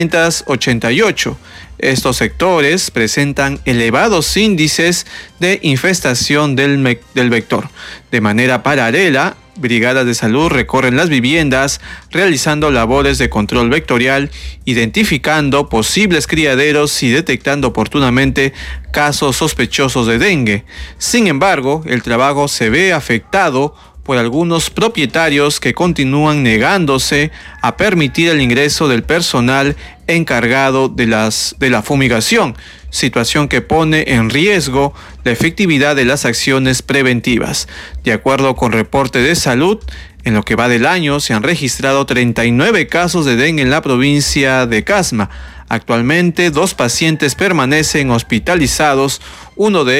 588. Estos sectores presentan elevados índices de infestación del vector. De manera paralela, brigadas de salud recorren las viviendas realizando labores de control vectorial, identificando posibles criaderos y detectando oportunamente casos sospechosos de dengue. Sin embargo, el trabajo se ve afectado por algunos propietarios que continúan negándose a permitir el ingreso del personal encargado de la fumigación, situación que pone en riesgo la efectividad de las acciones preventivas. De acuerdo con reporte de salud, en lo que va del año se han registrado 39 casos de dengue en la provincia de Casma. Actualmente, 2 pacientes permanecen hospitalizados, uno de